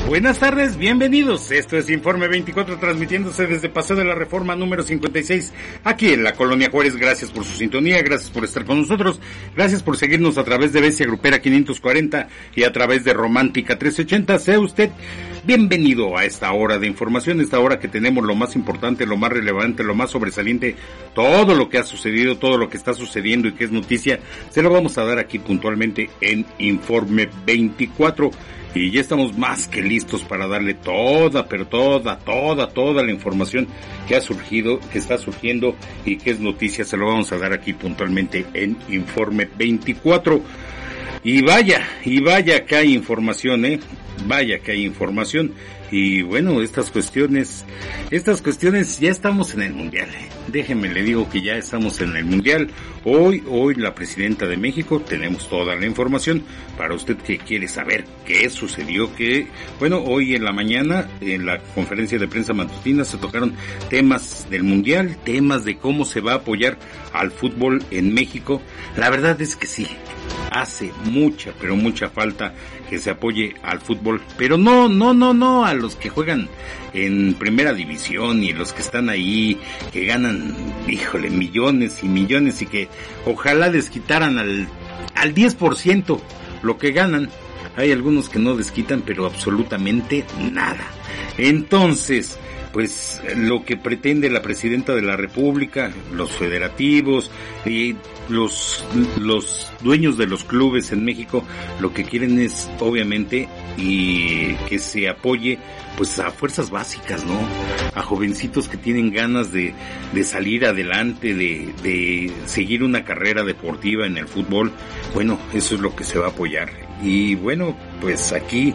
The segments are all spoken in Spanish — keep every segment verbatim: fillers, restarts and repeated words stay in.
Buenas tardes, bienvenidos. Esto es Informe veinticuatro, transmitiéndose desde Paseo de la Reforma número cincuenta y seis, aquí en la Colonia Juárez. Gracias por su sintonía, gracias por estar con nosotros, gracias por seguirnos a través de Bestia Grupera quinientos cuarenta y a través de Romántica trescientos ochenta. Sea usted bienvenido a esta hora de información, esta hora que tenemos lo más importante, lo más relevante, lo más sobresaliente, todo lo que ha sucedido, todo lo que está sucediendo y que es noticia, se lo vamos a dar aquí puntualmente en Informe veinticuatro. Y ya estamos más que listos para darle toda, pero toda, toda, toda la información que ha surgido, que está surgiendo y que es noticia. Se lo vamos a dar aquí puntualmente en Informe veinticuatro. Y vaya, y vaya que hay información, ¿eh? Vaya que hay información. Y bueno, estas cuestiones, estas cuestiones, ya estamos en el Mundial, ¿eh? Déjenme le digo que ya estamos en el Mundial. Hoy, hoy la presidenta de México, tenemos toda la información para usted que quiere saber qué sucedió, que, bueno, hoy en la mañana, en la conferencia de prensa matutina, se tocaron temas del Mundial, temas de cómo se va a apoyar al fútbol en México. La verdad es que sí, hace mucha, pero mucha falta que se apoye al fútbol, pero no, no, no, no a los que juegan en primera división y los que están ahí, que ganan, híjole, millones y millones y que ojalá les quitaran al, al diez por ciento lo que ganan. Hay algunos que no desquitan, pero absolutamente nada. Entonces, pues lo que pretende la presidenta de la República, los federativos y los los dueños de los clubes en México, lo que quieren es obviamente y que se apoye pues a fuerzas básicas, ¿no? A jovencitos que tienen ganas de de salir adelante, de de seguir una carrera deportiva en el fútbol. Bueno, eso es lo que se va a apoyar. Y bueno, pues aquí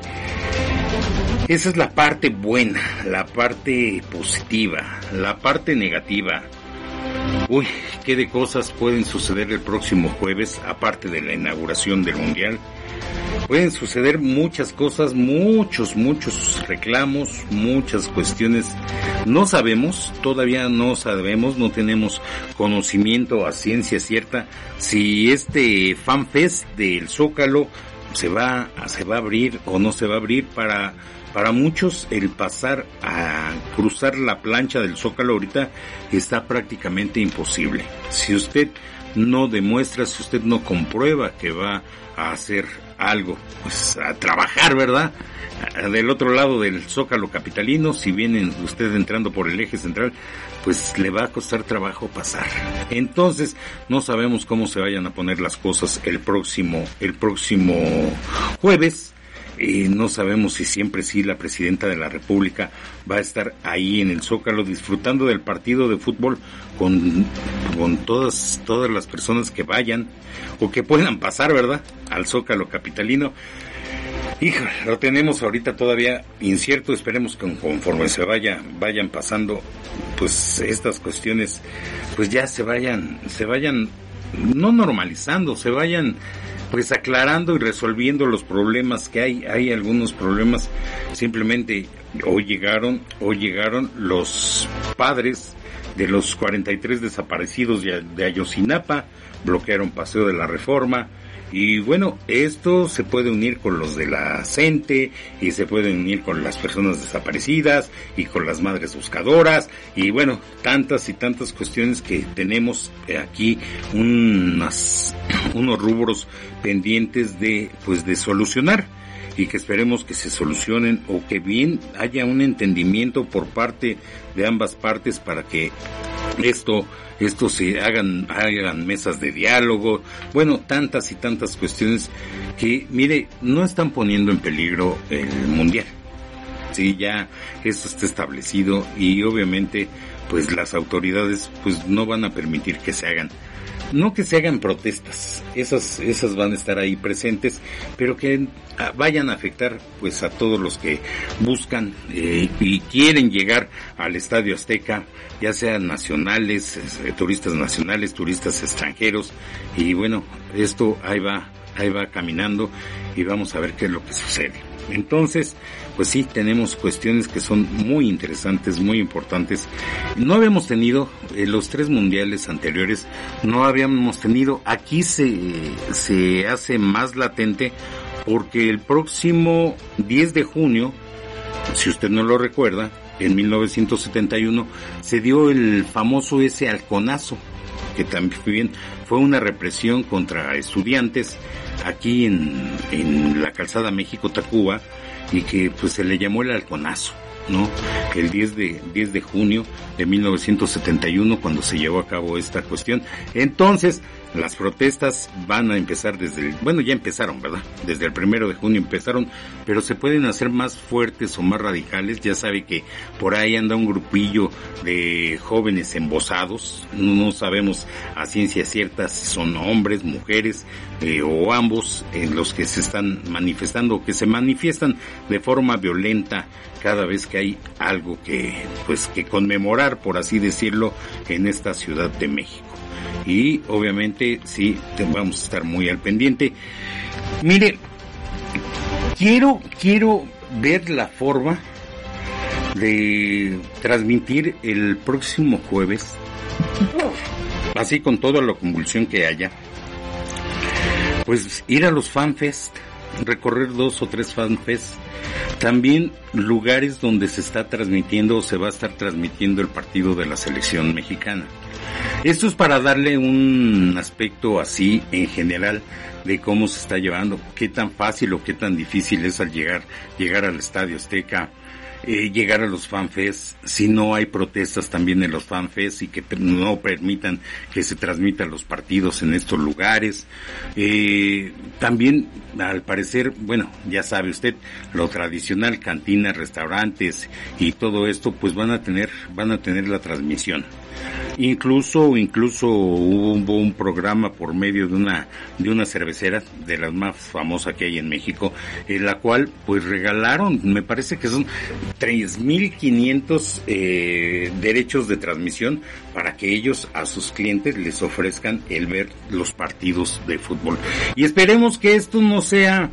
esa es la parte buena, la parte positiva, la parte negativa. Uy, qué de cosas pueden suceder el próximo jueves, aparte de la inauguración del Mundial. Pueden suceder muchas cosas, muchos, muchos reclamos, muchas cuestiones. No sabemos, todavía no sabemos, no tenemos conocimiento a ciencia cierta si este FanFest del Zócalo se va, se va a abrir o no se va a abrir. Para Para muchos el pasar a cruzar la plancha del Zócalo ahorita está prácticamente imposible. Si usted no demuestra, si usted no comprueba que va a hacer algo, pues a trabajar, ¿verdad? Del otro lado del Zócalo capitalino, si viene usted entrando por el eje central, pues le va a costar trabajo pasar. Entonces, no sabemos cómo se vayan a poner las cosas el próximo, el próximo jueves. Eh, no sabemos si siempre sí la presidenta de la República va a estar ahí en el Zócalo disfrutando del partido de fútbol con, con todas, todas las personas que vayan o que puedan pasar, ¿verdad?, al Zócalo capitalino. Híjole, lo tenemos ahorita todavía incierto. Esperemos que conforme se vaya, vayan pasando, pues estas cuestiones, pues ya se vayan, se vayan no normalizando, se vayan pues aclarando y resolviendo los problemas que hay. Hay algunos problemas, simplemente hoy llegaron, hoy llegaron los padres de los cuarenta y tres desaparecidos de, de Ayotzinapa, bloquearon Paseo de la Reforma. Y bueno, esto se puede unir con los de la CENTE y se puede unir con las personas desaparecidas y con las madres buscadoras y bueno, tantas y tantas cuestiones que tenemos aquí, unas, unos rubros pendientes de, pues de solucionar y que esperemos que se solucionen o que bien haya un entendimiento por parte de ambas partes para que esto esto se hagan hagan mesas de diálogo. Bueno, tantas y tantas cuestiones que, mire, no están poniendo en peligro el Mundial. Sí, ya esto está establecido y obviamente pues las autoridades pues no van a permitir que se hagan, no que se hagan protestas, esas esas van a estar ahí presentes, pero que a, vayan a afectar pues a todos los que buscan eh, y quieren llegar al Estadio Azteca, ya sean nacionales, eh, turistas nacionales, turistas extranjeros, y bueno, esto ahí va, ahí va caminando y vamos a ver qué es lo que sucede. Entonces, pues sí, tenemos cuestiones que son muy interesantes, muy importantes. No habíamos tenido, en los tres mundiales anteriores, no habíamos tenido, aquí se, se hace más latente porque el próximo diez de junio, si usted no lo recuerda, en mil novecientos setenta y uno se dio el famoso ese halconazo, que también fue una represión contra estudiantes aquí en, en la calzada México-Tacuba, y que pues se le llamó el halconazo, ¿no? El diez de junio de mil novecientos setenta y uno, cuando se llevó a cabo esta cuestión. Entonces, las protestas van a empezar desde el, bueno, ya empezaron, ¿verdad? Desde el primero de junio empezaron, pero se pueden hacer más fuertes o más radicales. Ya sabe que por ahí anda un grupillo de jóvenes embosados, no sabemos a ciencia cierta si son hombres, mujeres, eh, o ambos, en los que se están manifestando, que se manifiestan de forma violenta cada vez que hay algo que, pues, que conmemorar, por así decirlo, en esta Ciudad de México. Y obviamente sí, vamos a estar muy al pendiente. Mire, quiero, quiero ver la forma de transmitir el próximo jueves, así con toda la convulsión que haya, pues ir a los fanfest, recorrer dos o tres fanfest, también lugares donde se está transmitiendo o se va a estar transmitiendo el partido de la selección mexicana. Esto es para darle un aspecto así en general de cómo se está llevando, qué tan fácil o qué tan difícil es al llegar, llegar al Estadio Azteca, eh, llegar a los fanfests, si no hay protestas también en los fanfests y que no permitan que se transmitan los partidos en estos lugares. Eh, también, al parecer, bueno, ya sabe usted, lo tradicional, cantinas, restaurantes y todo esto, pues van a tener, van a tener la transmisión. Incluso, incluso hubo un programa por medio de una, de una cervecera, de las más famosas que hay en México, en la cual pues regalaron, me parece que son tres mil quinientos eh, derechos de transmisión para que ellos a sus clientes les ofrezcan el ver los partidos de fútbol. Y esperemos que esto no sea,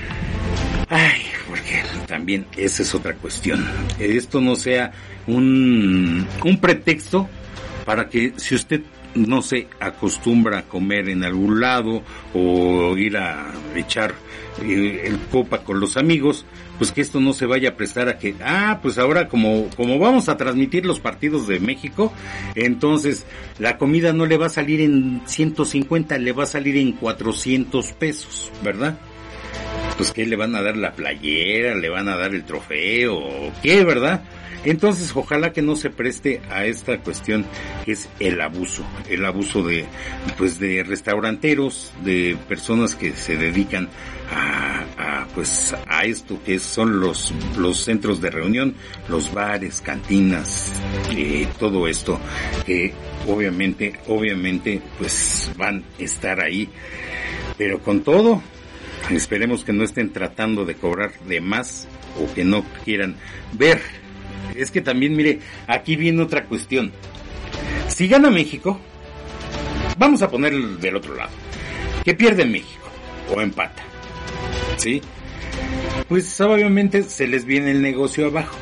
ay, porque también esa es otra cuestión, esto no sea un, un pretexto para que, si usted no se acostumbra a comer en algún lado o ir a echar eh, el copa con los amigos, pues que esto no se vaya a prestar a que, ah, pues ahora como como vamos a transmitir los partidos de México, entonces la comida no le va a salir en ciento cincuenta, le va a salir en cuatrocientos pesos, ¿verdad? Pues que le van a dar la playera, le van a dar el trofeo, ¿qué, verdad? Entonces, ojalá que no se preste a esta cuestión que es el abuso, el abuso de, pues, de restauranteros, de personas que se dedican a, a pues, a esto que son los, los centros de reunión, los bares, cantinas, eh, todo esto, que obviamente, obviamente, pues, van a estar ahí, pero con todo, esperemos que no estén tratando de cobrar de más o que no quieran ver. Es que también, mire, aquí viene otra cuestión. Si gana México, vamos a poner del otro lado, que pierde México o empata, ¿sí? Pues obviamente se les viene el negocio abajo.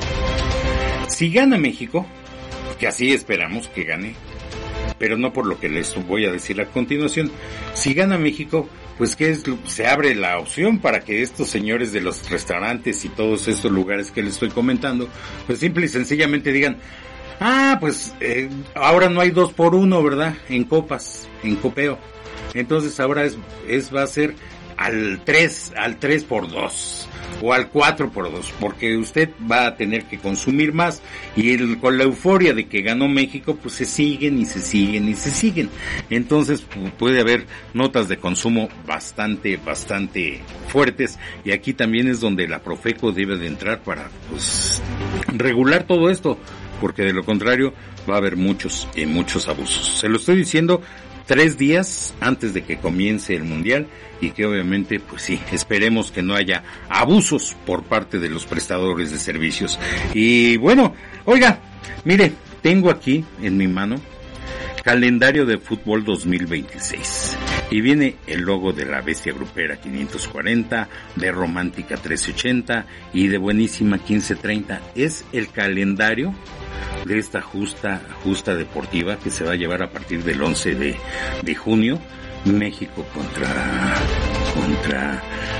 Si gana México, que así esperamos que gane, pero no por lo que les voy a decir a continuación, si gana México, pues que es, se abre la opción para que estos señores de los restaurantes y todos estos lugares que les estoy comentando, pues simple y sencillamente digan, ah, pues eh, ahora no hay dos por uno, ¿verdad? En copas, en copeo. Entonces ahora es, es va a ser al tres, al tres por dos o al cuatro por dos, porque usted va a tener que consumir más y el, con la euforia de que ganó México, pues se siguen y se siguen y se siguen. Entonces puede haber notas de consumo bastante, bastante fuertes, y aquí también es donde la Profeco debe de entrar para, pues, regular todo esto, porque de lo contrario va a haber muchos y muchos abusos. Se lo estoy diciendo tres días antes de que comience el Mundial, y que obviamente, pues sí, esperemos que no haya abusos por parte de los prestadores de servicios. Y bueno, oiga, mire, tengo aquí en mi mano calendario de fútbol dos mil veintiséis. Y viene el logo de la Bestia Grupera quinientos cuarenta, de Romántica trece ochenta y de Buenísima quince treinta. Es el calendario de esta justa justa deportiva que se va a llevar a partir del once de junio, México contra contra,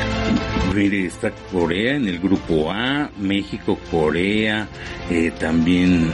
mire, está Corea en el grupo A, México, Corea, eh, también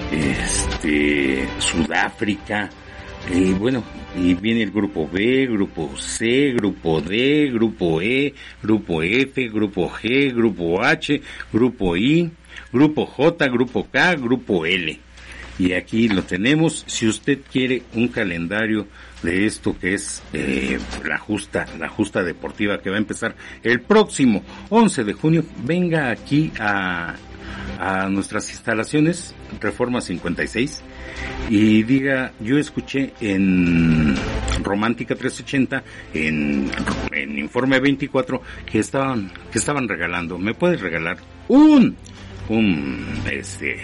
este Sudáfrica, y eh, bueno, y viene el grupo B, grupo C, grupo D, grupo E, grupo F, grupo G, grupo H, grupo I, grupo J, grupo K, grupo L. Y aquí lo tenemos. Si usted quiere un calendario de esto que es eh, la justa, la justa deportiva que va a empezar el próximo once de junio, venga aquí a, a nuestras instalaciones, Reforma cincuenta y seis, y diga, yo escuché en Romántica trescientos ochenta, en, en Informe veinticuatro, que estaban, que estaban regalando, ¿me puedes regalar un, un, este,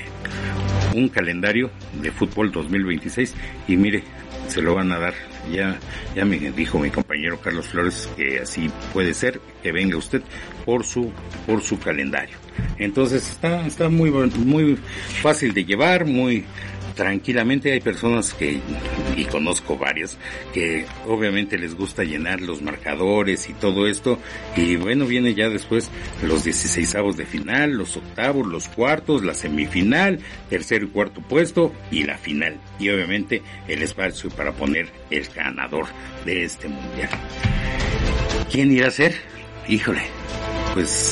un calendario de fútbol dos mil veintiséis? Y mire, se lo van a dar. Ya, ya me dijo mi compañero Carlos Flores que así puede ser, que venga usted por su, por su calendario. Entonces está, está muy, muy fácil de llevar, muy tranquilamente. Hay personas que, y conozco varias, que obviamente les gusta llenar los marcadores y todo esto, y bueno, viene ya después los dieciseisavos de final, los octavos, los cuartos, la semifinal, tercer y cuarto puesto y la final, y obviamente el espacio para poner el ganador de este mundial. ¿Quién irá a ser? Híjole, pues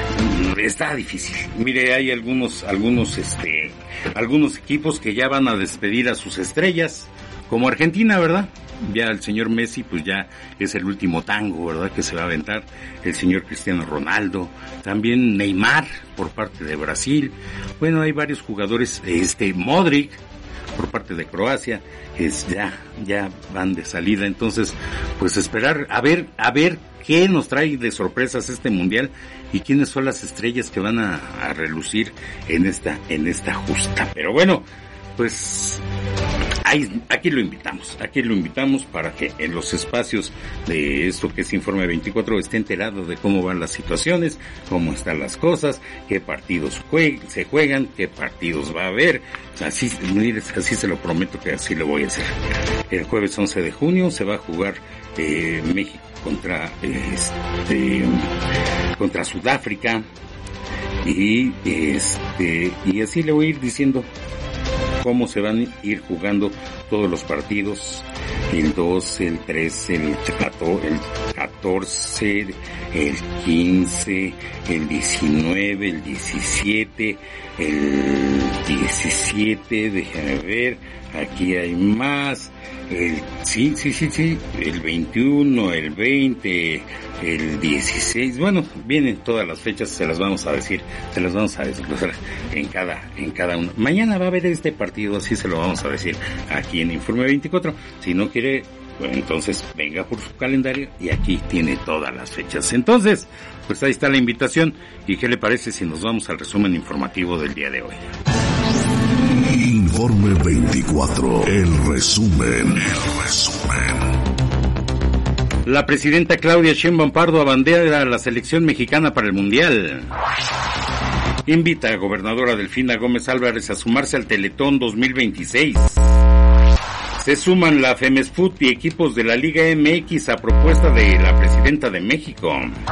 está difícil. Mire, hay algunos, algunos, este, algunos equipos que ya van a despedir a sus estrellas, como Argentina, ¿verdad? Ya el señor Messi, pues ya es el último tango, ¿verdad?, que se va a aventar. El señor Cristiano Ronaldo, también Neymar por parte de Brasil. Bueno, hay varios jugadores, este, Modric por parte de Croacia, es ya, ya van de salida. Entonces, pues esperar, a ver, a ver qué nos trae de sorpresas este mundial y quiénes son las estrellas que van a, a relucir en esta, en esta justa. Pero bueno, pues ahí, aquí lo invitamos, aquí lo invitamos para que en los espacios de esto que es Informe veinticuatro esté enterado de cómo van las situaciones, cómo están las cosas, qué partidos jue- se juegan, qué partidos va a haber. Así, mire, así se lo prometo que así lo voy a hacer. El jueves once de junio se va a jugar eh, México contra este contra Sudáfrica, y este y así le voy a ir diciendo cómo se van a ir jugando todos los partidos, el doce, el trece, el catorce, el quince, el diecinueve, el diecisiete, el diecisiete, déjame ver, aquí hay más, el, sí, sí, sí, sí, el veintiuno, el veinte, el dieciséis, bueno, vienen todas las fechas, se las vamos a decir, se las vamos a desglosar en cada, en cada uno. Mañana va a haber este partido, así se lo vamos a decir aquí en Informe veinticuatro. Si no quiere, pues entonces venga por su calendario y aquí tiene todas las fechas. Entonces, pues ahí está la invitación. ¿Y qué le parece si nos vamos al resumen informativo del día de hoy? Informe veinticuatro, el resumen, el resumen. La presidenta Claudia Sheinbaum Pardo abandera a la selección mexicana para el Mundial. Invita a gobernadora Delfina Gómez Álvarez a sumarse al Teletón dos mil veintiséis. Se suman la FEMESFUT y equipos de la Liga M X a propuesta de la presidenta de México.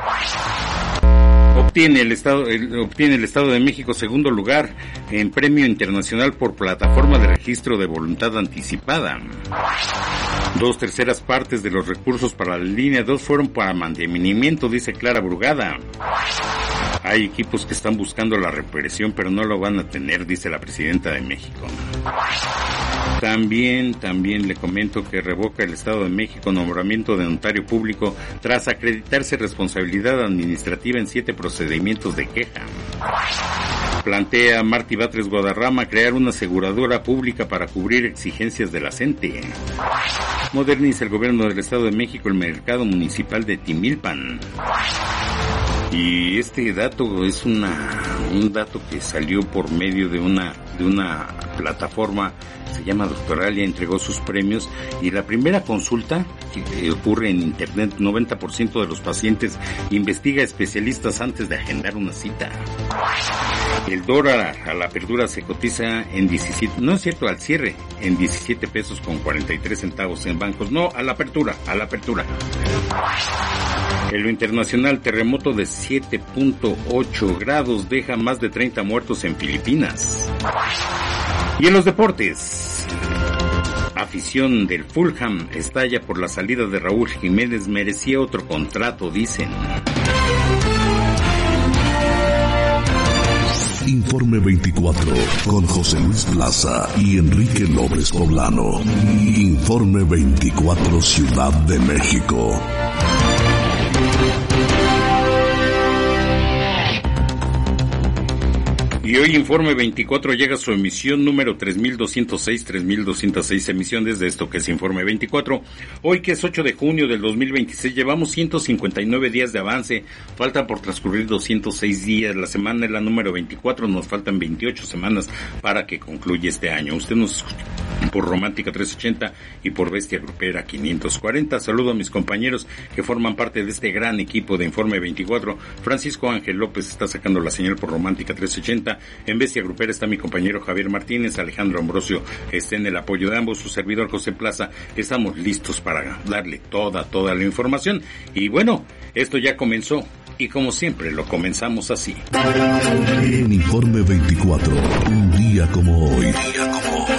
Obtiene el Estado, el, obtiene el Estado de México segundo lugar en Premio Internacional por Plataforma de Registro de Voluntad Anticipada. Dos terceras partes de los recursos para la línea dos fueron para mantenimiento, dice Clara Brugada. Hay equipos que están buscando la represión, pero no lo van a tener, dice la presidenta de México. También, también le comento que revoca el Estado de México nombramiento de notario público tras acreditarse responsabilidad administrativa en siete procedimientos de queja. Plantea Martí Batres Guadarrama crear una aseguradora pública para cubrir exigencias de la CENTE. Moderniza el gobierno del Estado de México el mercado municipal de Timilpan. Y este dato es una un dato que salió por medio de una de una plataforma, se llama Doctoralia, entregó sus premios y la primera consulta que ocurre en internet, noventa por ciento de los pacientes investiga especialistas antes de agendar una cita. El dólar a la apertura se cotiza en diecisiete, no es cierto, al cierre, en diecisiete pesos con cuarenta y tres centavos en bancos, no, a la apertura, a la apertura. En lo internacional, terremoto de siete punto ocho grados deja más de treinta muertos en Filipinas. Y en los deportes, afición del Fulham estalla por la salida de Raúl Jiménez, merecía otro contrato, dicen. Informe veinticuatro con José Luis Plaza y Enrique López Poblano. Informe veinticuatro Ciudad de México. Y hoy Informe veinticuatro llega a su emisión número tres mil doscientos seis, tres mil doscientos seis emisiones de esto que es Informe veinticuatro. Hoy que es ocho de junio del dos mil veintiséis, llevamos ciento cincuenta y nueve días de avance, faltan por transcurrir doscientos seis días, la semana es la número veinticuatro, nos faltan veintiocho semanas para que concluya este año. Usted nos escucha por Romántica trescientos ochenta y por Bestia Grupera quinientos cuarenta. Saludo a mis compañeros que forman parte de este gran equipo de Informe veinticuatro. Francisco Ángel López está sacando la señal por Romántica trescientos ochenta. En Bestia Grupera está mi compañero Javier Martínez, Alejandro Ambrosio está en el apoyo de ambos, su servidor José Plaza. Estamos listos para darle toda, toda la información. Y bueno, esto ya comenzó. Y como siempre, lo comenzamos así. En Informe veinticuatro, un día como hoy. Un día como hoy.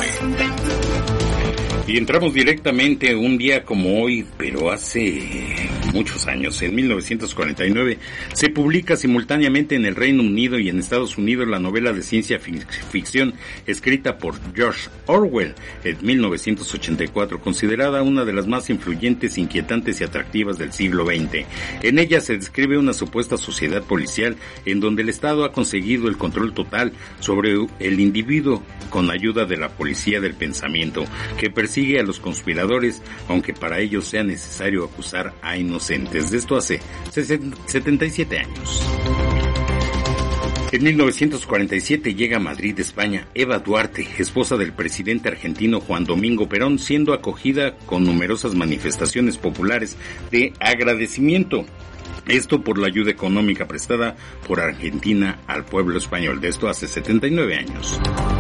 Y entramos directamente un día como hoy, pero hace muchos años, en mil novecientos cuarenta y nueve, se publica simultáneamente en el Reino Unido y en Estados Unidos la novela de ciencia ficción escrita por George Orwell en mil novecientos ochenta y cuatro, considerada una de las más influyentes, inquietantes y atractivas del siglo veinte. En ella se describe una supuesta sociedad policial en donde el Estado ha conseguido el control total sobre el individuo con ayuda de la policía del pensamiento, que persigue Sigue a los conspiradores, aunque para ello sea necesario acusar a inocentes. De esto hace setenta y siete años. En mil novecientos cuarenta y siete llega a Madrid, España, Eva Duarte, esposa del presidente argentino Juan Domingo Perón, siendo acogida con numerosas manifestaciones populares de agradecimiento. Esto por la ayuda económica prestada por Argentina al pueblo español. De esto hace setenta y nueve años.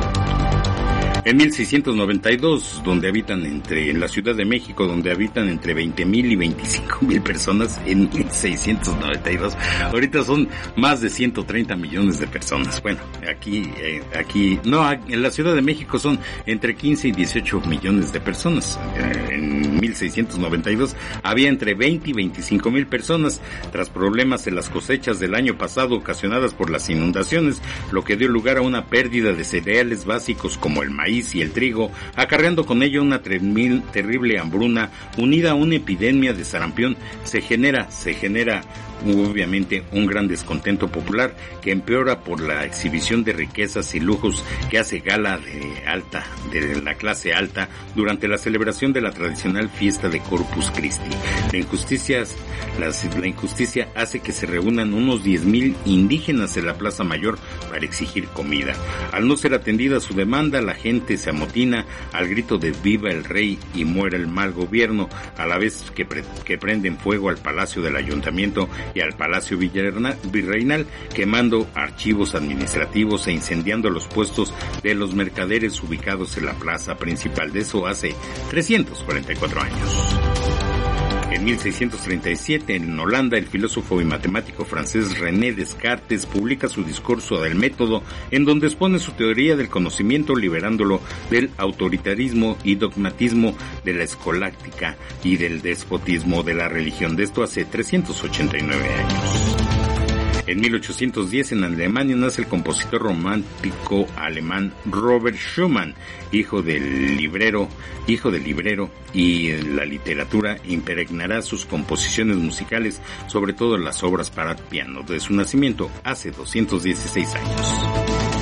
En mil seiscientos noventa y dos, donde habitan entre, en la Ciudad de México, donde habitan entre veinte mil y veinticinco mil personas, en mil seiscientos noventa y dos, ahorita son más de ciento treinta millones de personas. Bueno, aquí, eh, aquí, no, en la Ciudad de México son entre quince y dieciocho millones de personas. Eh, en mil seiscientos noventa y dos había entre veinte y veinticinco mil personas, tras problemas en las cosechas del año pasado ocasionadas por las inundaciones, lo que dio lugar a una pérdida de cereales básicos como el maíz y el trigo, acarreando con ello una terrible hambruna unida a una epidemia de sarampión. Se genera, se genera obviamente un gran descontento popular que empeora por la exhibición de riquezas y lujos que hace gala de alta, de la clase alta, durante la celebración de la tradicional fiesta de Corpus Christi. La injusticia, la, la injusticia hace que se reúnan unos diez mil indígenas en la Plaza Mayor para exigir comida. Al no ser atendida su demanda, la gente se amotina al grito de "Viva el Rey y muera el mal gobierno", a la vez que, pre, que prenden fuego al Palacio del Ayuntamiento y al Palacio Virreinal, quemando archivos administrativos e incendiando los puestos de los mercaderes ubicados en la plaza principal. De eso hace trescientos cuarenta y cuatro años. En mil seiscientos treinta y siete, en Holanda, el filósofo y matemático francés René Descartes publica su discurso del método, en donde expone su teoría del conocimiento, liberándolo del autoritarismo y dogmatismo de la escolástica y del despotismo de la religión. De esto hace trescientos ochenta y nueve años. En mil ochocientos diez, en Alemania, nace el compositor romántico alemán Robert Schumann, hijo del librero, hijo del librero, y la literatura impregnará sus composiciones musicales, sobre todo las obras para piano. De su nacimiento hace doscientos dieciséis años.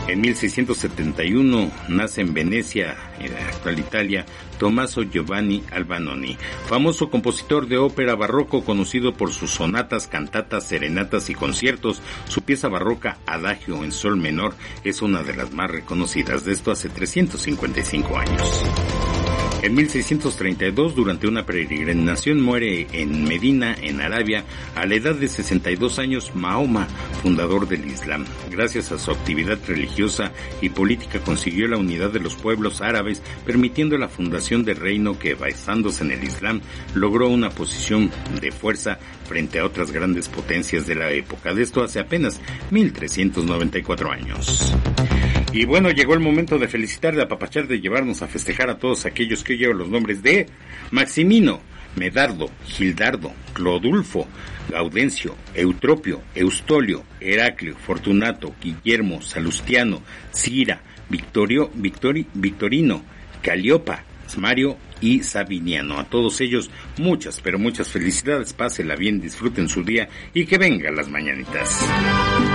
En mil seiscientos setenta y uno nace en Venecia, en la actual Italia, Tommaso Giovanni Albinoni, famoso compositor de ópera barroco conocido por sus sonatas, cantatas, serenatas y conciertos. Su pieza barroca Adagio en sol menor es una de las más reconocidas, de esto hace trescientos cincuenta y cinco años. En mil seiscientos treinta y dos, durante una peregrinación, muere en Medina, en Arabia, a la edad de sesenta y dos años, Mahoma, fundador del Islam. Gracias a su actividad religiosa y política consiguió la unidad de los pueblos árabes, permitiendo la fundación del reino que, basándose en el Islam, logró una posición de fuerza frente a otras grandes potencias de la época. De esto hace apenas mil trescientos noventa y cuatro años. Y bueno, llegó el momento de felicitar, de apapachar, de llevarnos a festejar a todos aquellos que llevan los nombres de Maximino, Medardo, Gildardo, Clodulfo, Gaudencio, Eutropio, Eustolio, Heraclio, Fortunato, Guillermo, Salustiano, Cira, Victorio, Victori, Victorino, Caliopa, Mario y Sabiniano. A todos ellos muchas, pero muchas felicidades, pásela bien, disfruten su día y que vengan las mañanitas.